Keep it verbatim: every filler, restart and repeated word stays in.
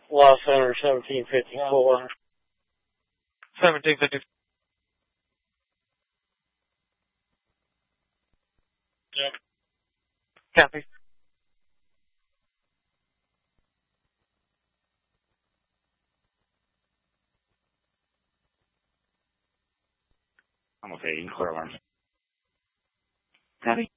Lost Center seventeen fifty-four. seventeen fifty. Yep. Copy. I'm okay. You can clear alarms. Copy.